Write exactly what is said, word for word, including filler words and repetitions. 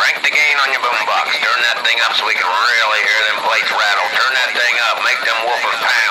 Crank the gain on your boombox. Turn that thing up so we can really hear them plates rattle. Turn that thing up. Make them woofers pound.